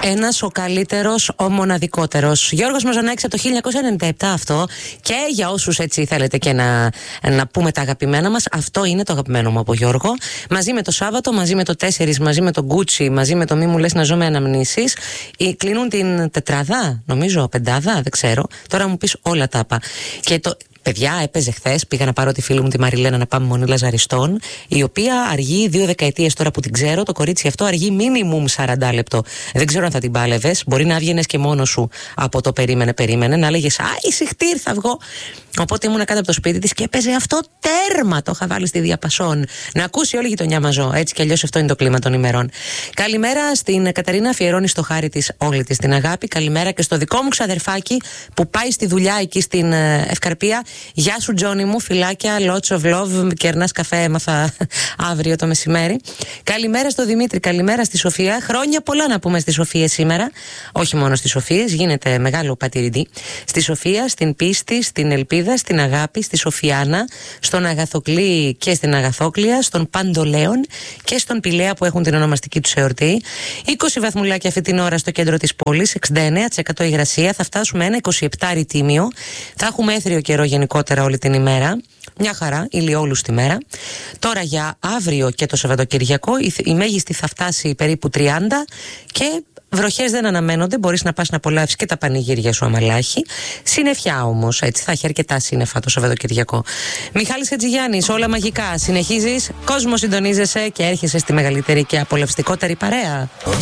Ένας ο καλύτερος, ο μοναδικότερος. Γιώργος Μαζονάκης από το 1997 αυτό. Και για όσους έτσι θέλετε και να πούμε τα αγαπημένα μας, αυτό είναι το αγαπημένο μου από Γιώργο. Μαζί με το Σάββατο, μαζί με το 4, μαζί με το Γκούτσι, μαζί με το Μη μου λες να ζω με αναμνήσεις. Κλείνουν την τετράδα, νομίζω, πεντάδα, δεν ξέρω. Τώρα μου πεις όλα τα άπα. Και το. Παιδιά, έπαιζε χθες. Πήγα να πάρω τη φίλη μου τη Μαριλένα να πάμε Μονή Λαζαριστών, η οποία αργεί 2 δεκαετίες τώρα που την ξέρω. Το κορίτσι αυτό αργεί μίνιμουμ 40 λεπτό. Δεν ξέρω αν θα την πάλευες. Μπορεί να βγαίνες και μόνος σου από το περίμενε. Να λέγες α, ησυχτήρ, θα βγω. Οπότε ήμουν κάτω από το σπίτι της και έπαιζε αυτό τέρμα. Το είχα βάλει στη διαπασόν. Να ακούσει όλη η γειτονιά μαζό. Έτσι κι αλλιώς αυτό είναι το κλίμα των ημερών. Καλημέρα στην Καταρίνα, αφιερώνει στο χάρη της όλη της την αγάπη. Καλημέρα και στο δικό μου ξαδερφάκι που πάει στη δουλειά εκεί στην Ευκαρπία. Γεια σου, Τζόνι μου, φιλάκια, lots of love. Κερνάς καφέ, έμαθα αύριο το μεσημέρι. Καλημέρα στο Δημήτρη, καλημέρα στη Σοφία. Χρόνια πολλά να πούμε στη Σοφία σήμερα. Όχι μόνο στις Σοφίες, γίνεται μεγάλο πατηριδί. Στη Σοφία, στην πίστη, στην ελπίδα, στην αγάπη, στη Σοφιάνα, στον Αγαθοκλή και στην Αγαθόκλια, στον Παντολέον και στον Πηλαία που έχουν την ονομαστική του εορτή. 20 βαθμουλάκια αυτή την ώρα στο κέντρο της πόλης, 69% υγρασία. Θα φτάσουμε ένα 27 ρητήμιο. Θα έχουμε έθριο καιρό γενικότερα όλη την ημέρα. Μια χαρά, ηλιόλουστη μέρα. Τώρα για αύριο και το Σαββατοκυριακό η μέγιστη θα φτάσει περίπου 30 και βροχές δεν αναμένονται. Μπορείς να πας να απολαύσεις και τα πανηγύρια σου αμαλάχη. Συννεφιά όμως, έτσι θα έχει αρκετά σύννεφα το Σαββατοκυριακό. Μιχάλης Χατζηγιάννης, όλα μαγικά. Συνεχίζεις, κόσμο συντονίζεσαι και έρχεσαι στη μεγαλύτερη και απολαυστικότερη παρέα.